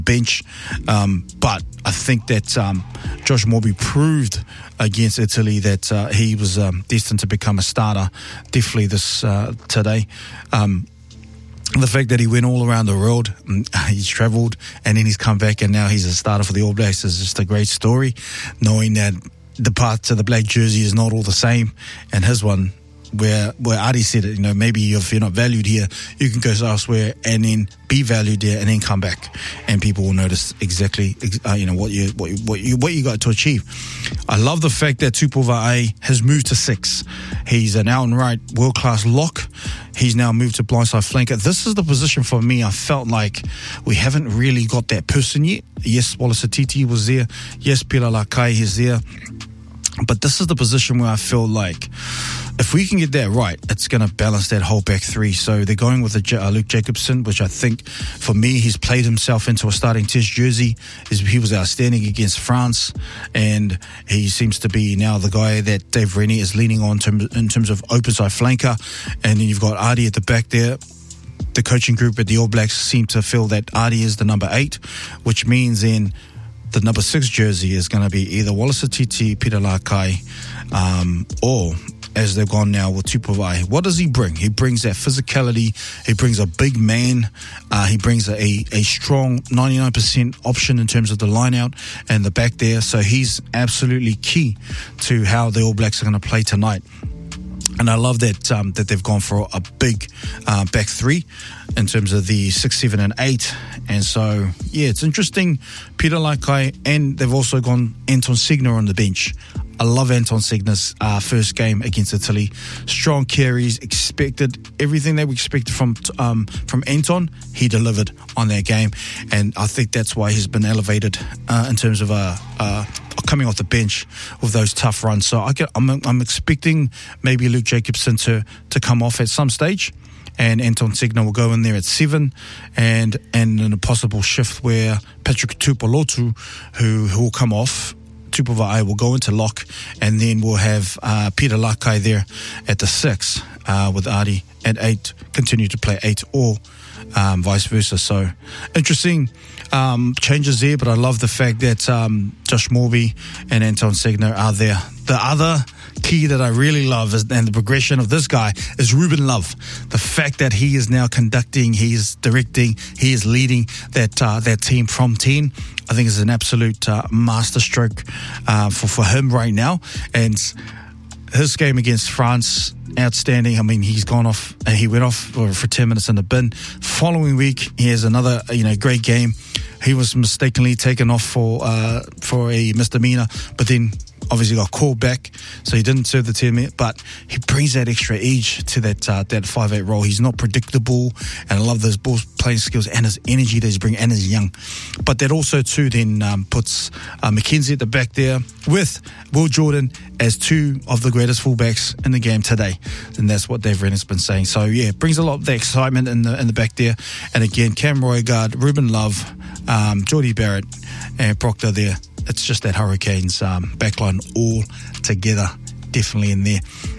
bench. But I think that Josh Morby proved against Italy that he was destined to become a starter definitely this today. The fact that he went all around the world, he's travelled, and then he's come back and now he's a starter for the All Blacks is just a great story, knowing that the path to the black jersey is not all the same, and his one, where Adi said it, maybe if you're not valued here, you can go elsewhere and then be valued there and then come back, and people will notice exactly what you got to achieve. I love the fact that Tupou Va'ai has moved to 6. He's an out and right world class lock. He's now moved to blindside flanker. This is the position for me. I felt like we haven't really got that person yet. Yes, Wallace Atiti was there. Yes, Pila Lakai is there. But this is the position where I feel like if we can get that right, it's going to balance that whole back three. So they're going with Luke Jacobson, which I think, for me, he's played himself into a starting test jersey. He was outstanding against France, and he seems to be now the guy that Dave Rennie is leaning on in terms of open side flanker. And then you've got Adi at the back there. The coaching group at the All Blacks seem to feel that Adi is the number 8, which means then the number 6 jersey is going to be either Wallace Atiti, Peter Lakai, or as they've gone now with Tupou Va'ai. What does he bring? He brings that physicality. He brings a big man. He brings a strong 99% option in terms of the line out and the back there. So he's absolutely key to how the All Blacks are going to play tonight. And I love that that they've gone for a big back three in terms of the 6, 7, and 8. And so, yeah, it's interesting. Peter Lakai, and they've also gone Anton Segner on the bench. I love Anton Segner's first game against Italy. Strong carries, expected everything that we expected from Anton. He delivered on that game, and I think that's why he's been elevated in terms of coming off the bench with those tough runs. So I'm expecting maybe Luke Jacobson to come off at some stage, and Anton Segner will go in there at 7, and in a possible shift where Patrick Tupolotu, who will come off. Tupou Va'ai will go into lock, and then we'll have Peter Lakai there at the 6 with Adi at 8, continue to play 8, or vice versa. So interesting changes there, but I love the fact that Josh Morby and Anton Segner are there. The other key that I really love and the progression of this guy is Ruben Love. The fact that he is now conducting, he is directing, he is leading that team from 10, I think is an absolute masterstroke for him right now. And his game against France, outstanding. I mean, he's gone off, he went off for 10 minutes in the bin. Following week, he has another great game. He was mistakenly taken off for a misdemeanor, but then obviously got called back, so he didn't serve the 10 minutes, but he brings that extra edge to that 5'8" role. He's not predictable, and I love those ball playing skills and his energy that he's bringing, and his young. But that also too then puts McKenzie at the back there with Will Jordan as 2 of the greatest fullbacks in the game today, and that's what Dave Rennie's been saying. So yeah, it brings a lot of the excitement in the back there. And again, Cam Roigard, Ruben Love, Jordie Barrett, and Proctor there. It's just that Hurricanes backline all together, definitely in there.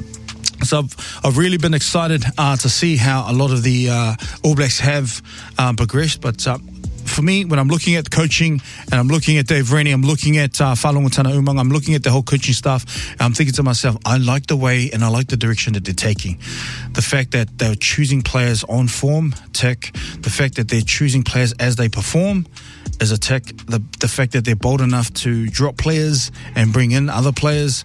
So I've really been excited to see how a lot of the All Blacks have progressed. But for me, when I'm looking at coaching and I'm looking at Dave Rennie, I'm looking at Falongatana Umang, I'm looking at the whole coaching staff, and I'm thinking to myself, I like the way and I like the direction that they're taking. The fact that they're choosing players on form, tick. The fact that they're choosing players as they perform is a tick. The fact that they're bold enough to drop players and bring in other players,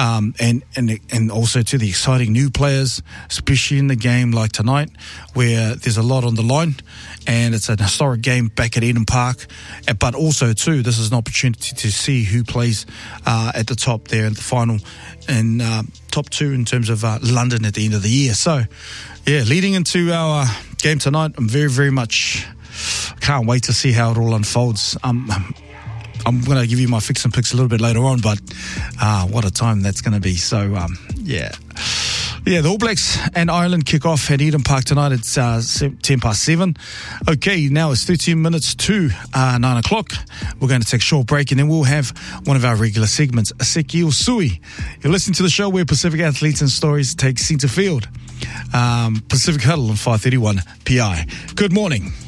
and also to the exciting new players, especially in the game like tonight, where there's a lot on the line, and it's an historic game back at Eden Park. But also too, this is an opportunity to see who plays at the top there in the final, and top 2 in terms of London at the end of the year. So yeah, leading into our game tonight, I'm very, very much can't wait to see how it all unfolds. I'm going to give you my fix and picks a little bit later on, but what a time that's going to be. So yeah, the All Blacks and Ireland kick off at Eden Park tonight. It's 7:10. Okay, now it's 13 minutes to 9 o'clock. We're going to take a short break, and then we'll have one of our regular segments, Ezekiel Sui. You're listening to the show where Pacific Athletes and Stories take centre field. Pacific Huddle on 531 PI. Good morning.